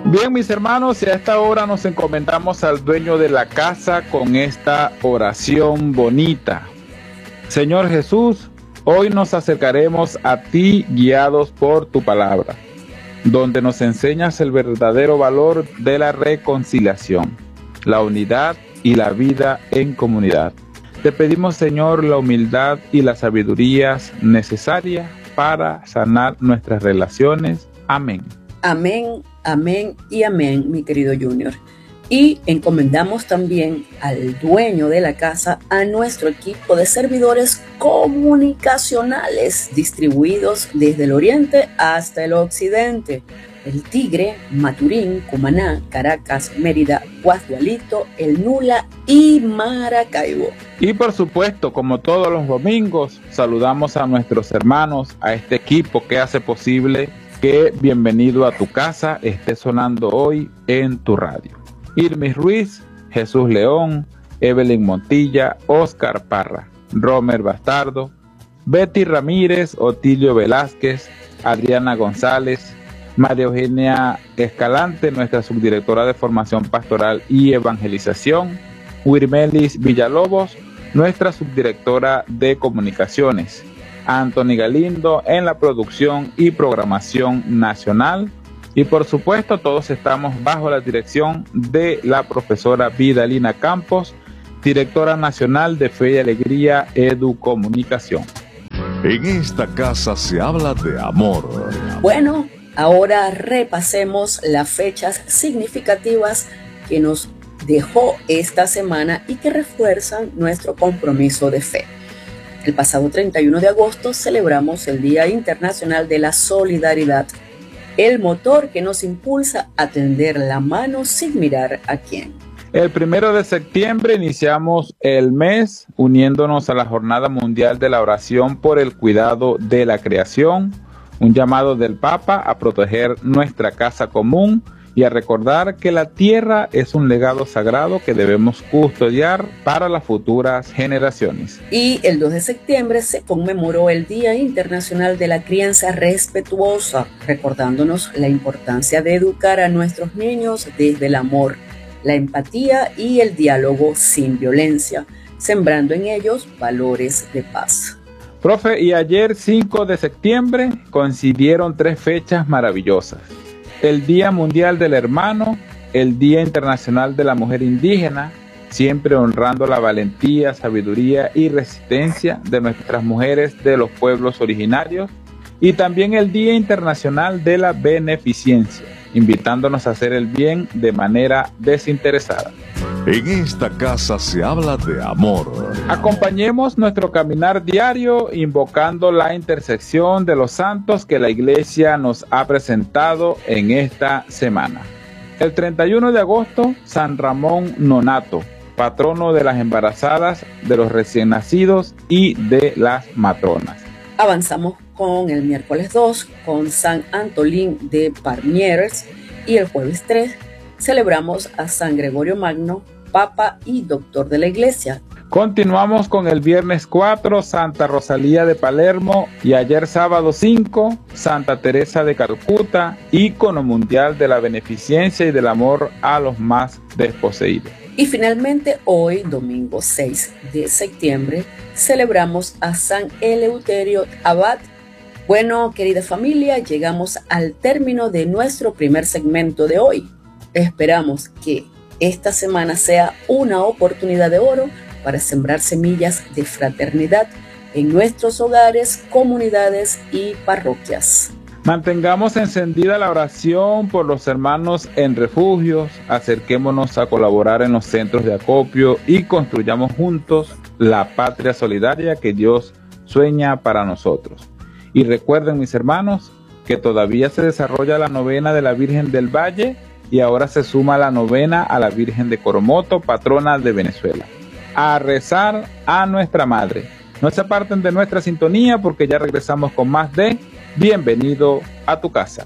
Bien, mis hermanos, y a esta hora nos encomendamos al dueño de la casa con esta oración bonita. Señor Jesús, hoy nos acercaremos a ti guiados por tu palabra, donde nos enseñas el verdadero valor de la reconciliación, la unidad y la vida en comunidad. Te pedimos, Señor, la humildad y la sabiduría necesarias para sanar nuestras relaciones. Amén. Amén, amén y amén, mi querido Junior. Y encomendamos también al dueño de la casa, a nuestro equipo de servidores comunicacionales distribuidos desde el oriente hasta el occidente: el Tigre, Maturín, Cumaná, Caracas, Mérida, Guasdualito, El Nula y Maracaibo. Y por supuesto, como todos los domingos, saludamos a nuestros hermanos, a este equipo que hace posible que Bienvenido a tu Casa esté sonando hoy en tu radio. Irmis Ruiz, Jesús León, Evelyn Montilla, Oscar Parra, Romer Bastardo, Betty Ramírez, Otilio Velázquez, Adriana González, María Eugenia Escalante, nuestra subdirectora de Formación Pastoral y Evangelización, Wirmelis Villalobos, nuestra subdirectora de Comunicaciones, Anthony Galindo en la producción y programación nacional, y por supuesto todos estamos bajo la dirección de la profesora Vidalina Campos, directora nacional de Fe y Alegría Educomunicación. En esta casa se habla de amor. Bueno, ahora repasemos las fechas significativas que nos dejó esta semana y que refuerzan nuestro compromiso de fe. El pasado 31 de agosto celebramos el Día Internacional de la Solidaridad, el motor que nos impulsa a tender la mano sin mirar a quién. El 1 de septiembre iniciamos el mes uniéndonos a la Jornada Mundial de la Oración por el Cuidado de la Creación, un llamado del Papa a proteger nuestra casa común y a recordar que la tierra es un legado sagrado que debemos custodiar para las futuras generaciones. Y el 2 de septiembre se conmemoró el Día Internacional de la Crianza Respetuosa, recordándonos la importancia de educar a nuestros niños desde el amor, la empatía y el diálogo sin violencia, sembrando en ellos valores de paz. Profe, y ayer 5 de septiembre coincidieron 3 fechas maravillosas: el Día Mundial del Hermano, el Día Internacional de la Mujer Indígena, siempre honrando la valentía, sabiduría y resistencia de nuestras mujeres de los pueblos originarios, y también el Día Internacional de la Beneficencia, invitándonos a hacer el bien de manera desinteresada. En esta casa se habla de amor. Acompañemos nuestro caminar diario invocando la intersección de los santos que la Iglesia nos ha presentado en esta semana. El 31 de agosto, San Ramón Nonato, patrono de las embarazadas, de los recién nacidos y de las matronas. Avanzamos con el miércoles 2 con San Antolín de Parmieres, y el jueves 3 celebramos a San Gregorio Magno, Papa y Doctor de la Iglesia. Continuamos con el viernes 4, Santa Rosalía de Palermo, y ayer sábado 5, Santa Teresa de Calcuta, ícono mundial de la beneficencia y del amor a los más desposeídos. Y finalmente hoy, domingo 6 de septiembre, celebramos a San Eleuterio Abad. Bueno, querida familia, llegamos al término de nuestro primer segmento de hoy. Esperamos que esta semana sea una oportunidad de oro para sembrar semillas de fraternidad en nuestros hogares, comunidades y parroquias. Mantengamos encendida la oración por los hermanos en refugios, acerquémonos a colaborar en los centros de acopio y construyamos juntos la patria solidaria que Dios sueña para nosotros. Y recuerden, mis hermanos, que todavía se desarrolla la novena de la Virgen del Valle y ahora se suma la novena a la Virgen de Coromoto, patrona de Venezuela. A rezar a nuestra Madre. No se aparten de nuestra sintonía porque ya regresamos con más de Bienvenido a tu Casa.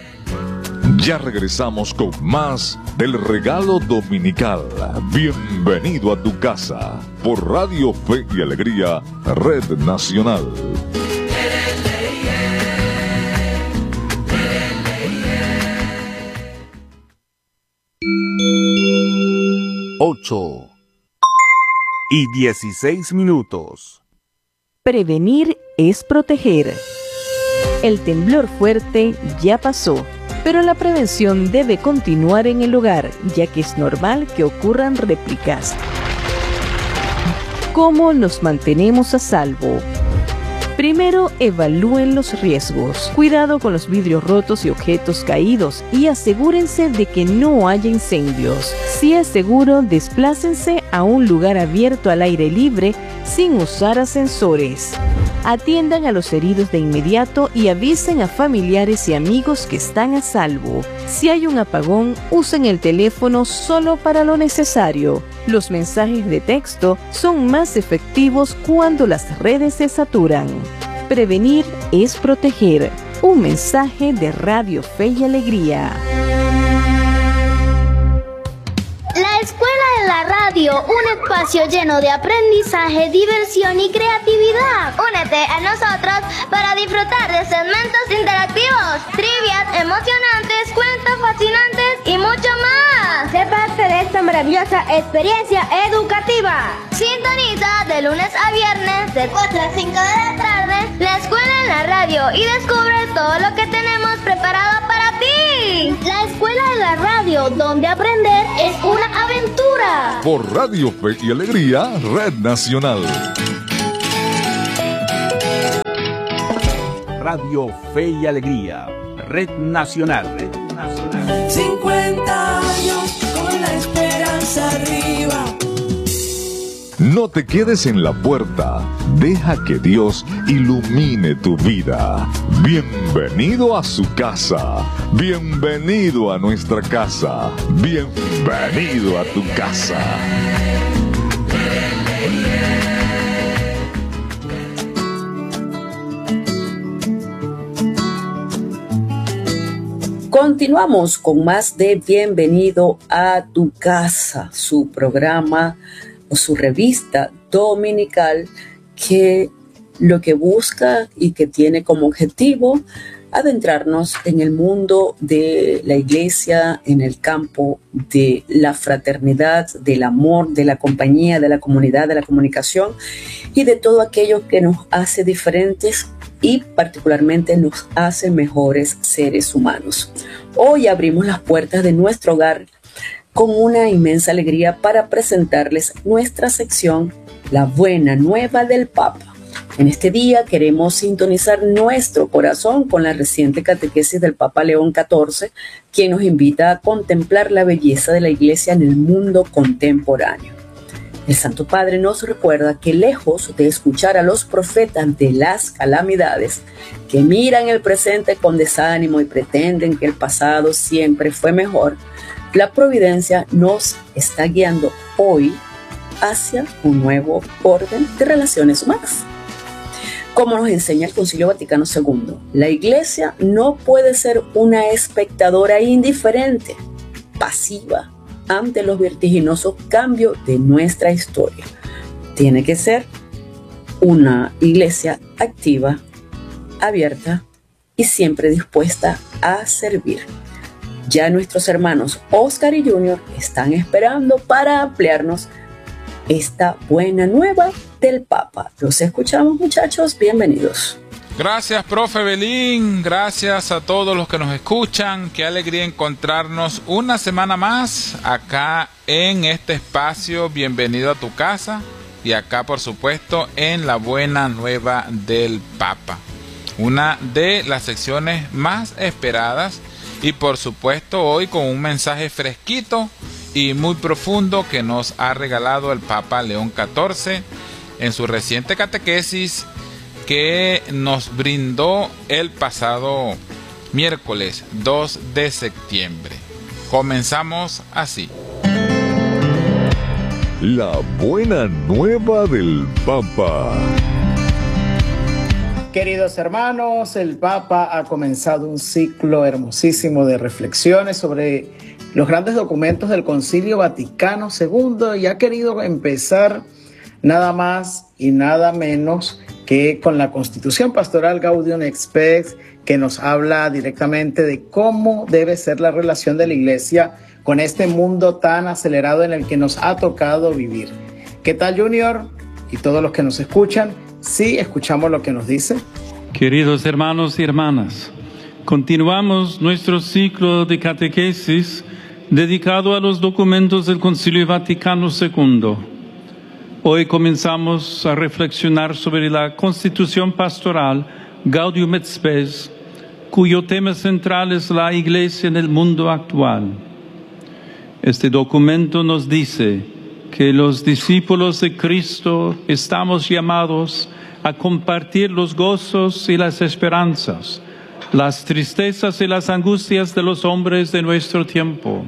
Ya regresamos con más del regalo dominical. Bienvenido a tu casa por Radio Fe y Alegría, Red Nacional. 8:16. Prevenir es proteger. El temblor fuerte ya pasó, pero la prevención debe continuar en el hogar, ya que es normal que ocurran réplicas. ¿Cómo nos mantenemos a salvo? Primero, evalúen los riesgos. Cuidado con los vidrios rotos y objetos caídos y asegúrense de que no haya incendios. Si es seguro, desplácense a un lugar abierto al aire libre sin usar ascensores. Atiendan a los heridos de inmediato y avisen a familiares y amigos que están a salvo. Si hay un apagón, usen el teléfono solo para lo necesario. Los mensajes de texto son más efectivos cuando las redes se saturan. Prevenir es proteger. Un mensaje de Radio Fe y Alegría. La escuela en la radio, un espacio lleno de aprendizaje, diversión y creatividad. Únete a nosotros para disfrutar de segmentos interactivos, trivias emocionantes, cuentos fascinantes y mucho más. Sé parte de esta maravillosa experiencia educativa. Sintoniza de lunes a viernes de 4 a 5 de la tarde la escuela en la radio y descubre todo lo que tenemos preparado para ti. La escuela en la radio, donde aprender es una aventura. Por Radio Fe y Alegría, Red Nacional. Radio Fe y Alegría, Red Nacional. 50 años con la esperanza arriba. No te quedes en la puerta, deja que Dios ilumine tu vida. Bienvenido a su casa, bienvenido a nuestra casa, bienvenido a tu casa. Continuamos con más de Bienvenido a tu casa, su programa o su revista dominical que lo que busca y que tiene como objetivo adentrarnos en el mundo de la iglesia, en el campo de la fraternidad, del amor, de la compañía, de la comunidad, de la comunicación y de todo aquello que nos hace diferentes y particularmente nos hace mejores seres humanos. Hoy abrimos las puertas de nuestro hogar con una inmensa alegría para presentarles nuestra sección La Buena Nueva del Papa. En este día queremos sintonizar nuestro corazón con la reciente catequesis del Papa León XIV, quien nos invita a contemplar la belleza de la Iglesia en el mundo contemporáneo. El Santo Padre nos recuerda que lejos de escuchar a los profetas de las calamidades, que miran el presente con desánimo y pretenden que el pasado siempre fue mejor, la providencia nos está guiando hoy hacia un nuevo orden de relaciones humanas. Como nos enseña el Concilio Vaticano II, la Iglesia no puede ser una espectadora indiferente, pasiva, ante los vertiginosos cambios de nuestra historia. Tiene que ser una iglesia activa, abierta y siempre dispuesta a servir. Ya nuestros hermanos Oscar y Junior están esperando para ampliarnos esta buena nueva del Papa. Los escuchamos, muchachos, bienvenidos. Gracias, profe Belín, gracias a todos los que nos escuchan, qué alegría encontrarnos una semana más acá en este espacio, bienvenido a tu casa, y acá por supuesto en la buena nueva del Papa, una de las secciones más esperadas y por supuesto hoy con un mensaje fresquito y muy profundo que nos ha regalado el Papa León XIV en su reciente catequesis que nos brindó el pasado miércoles 2 de septiembre. Comenzamos así. La buena nueva del Papa. Queridos hermanos, el Papa ha comenzado un ciclo hermosísimo de reflexiones sobre los grandes documentos del Concilio Vaticano II y ha querido empezar nada más y nada menos que con la Constitución Pastoral Gaudium et Spes, que nos habla directamente de cómo debe ser la relación de la iglesia con este mundo tan acelerado en el que nos ha tocado vivir. ¿Qué tal, Junior? Y todos los que nos escuchan, ¿sí escuchamos lo que nos dice? Queridos hermanos y hermanas, continuamos nuestro ciclo de catequesis dedicado a los documentos del Concilio Vaticano II. Hoy comenzamos a reflexionar sobre la Constitución Pastoral Gaudium et Spes, cuyo tema central es la Iglesia en el mundo actual. Este documento nos dice que los discípulos de Cristo estamos llamados a compartir los gozos y las esperanzas, las tristezas y las angustias de los hombres de nuestro tiempo.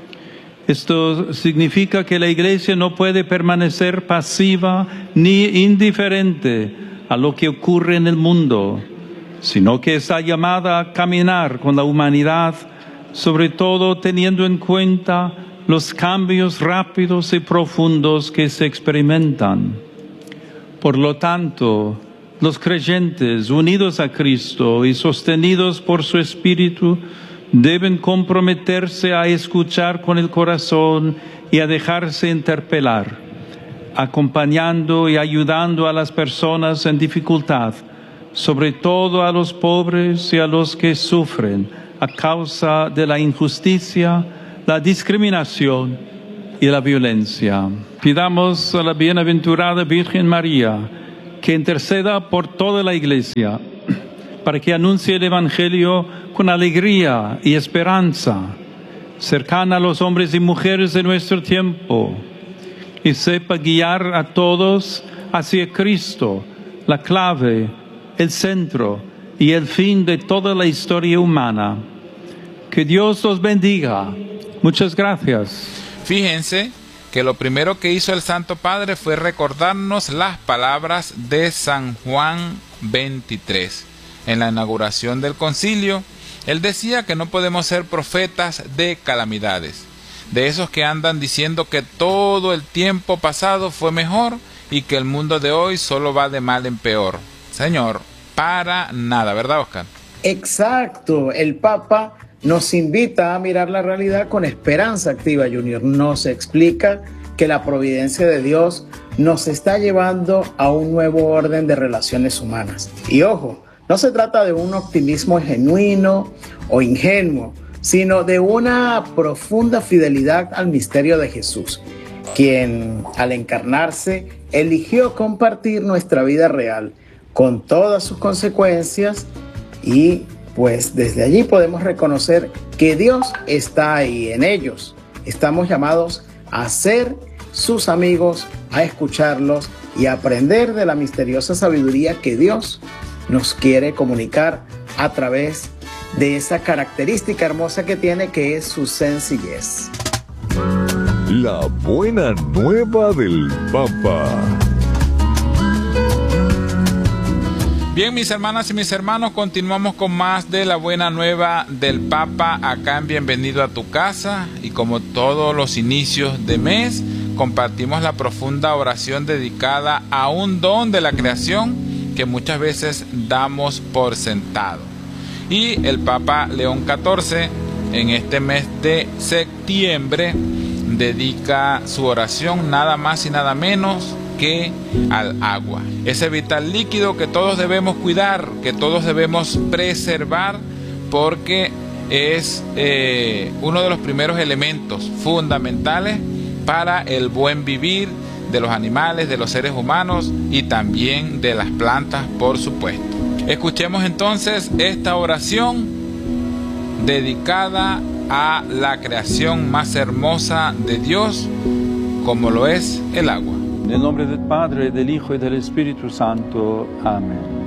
Esto significa que la Iglesia no puede permanecer pasiva ni indiferente a lo que ocurre en el mundo, sino que está llamada a caminar con la humanidad, sobre todo teniendo en cuenta los cambios rápidos y profundos que se experimentan. Por lo tanto, los creyentes unidos a Cristo y sostenidos por su Espíritu deben comprometerse a escuchar con el corazón y a dejarse interpelar, acompañando y ayudando a las personas en dificultad, sobre todo a los pobres y a los que sufren a causa de la injusticia, la discriminación y la violencia. Pidamos a la bienaventurada Virgen María que interceda por toda la Iglesia para que anuncie el Evangelio con alegría y esperanza, cercana a los hombres y mujeres de nuestro tiempo, y sepa guiar a todos hacia Cristo, la clave, el centro y el fin de toda la historia humana. Que Dios los bendiga. Muchas gracias. Fíjense que lo primero que hizo el Santo Padre fue recordarnos las palabras de San Juan 23. En la inauguración del concilio, él decía que no podemos ser profetas de calamidades, de esos que andan diciendo que todo el tiempo pasado fue mejor y que el mundo de hoy solo va de mal en peor. Señor, para nada, ¿verdad, Oscar? Exacto, el Papa nos invita a mirar la realidad con esperanza activa, Junior. Nos explica que la providencia de Dios nos está llevando a un nuevo orden de relaciones humanas. Y ojo, no se trata de un optimismo genuino o ingenuo, sino de una profunda fidelidad al misterio de Jesús, quien al encarnarse eligió compartir nuestra vida real con todas sus consecuencias, y pues desde allí podemos reconocer que Dios está ahí en ellos. Estamos llamados a ser sus amigos, a escucharlos y a aprender de la misteriosa sabiduría que Dios nos quiere comunicar a través de esa característica hermosa que tiene, que es su sencillez. La buena nueva del Papa. Bien, mis hermanas y mis hermanos, continuamos con más de la buena nueva del Papa acá en Bienvenido a tu Casa, y como todos los inicios de mes compartimos la profunda oración dedicada a un don de la creación que muchas veces damos por sentado. Y el Papa León XIV en este mes de septiembre dedica su oración nada más y nada menos que al agua, ese vital líquido que todos debemos cuidar, que todos debemos preservar, porque es uno de los primeros elementos fundamentales para el buen vivir de los animales, de los seres humanos y también de las plantas, por supuesto. Escuchemos entonces esta oración dedicada a la creación más hermosa de Dios, como lo es el agua. En el nombre del Padre, del Hijo y del Espíritu Santo. Amén.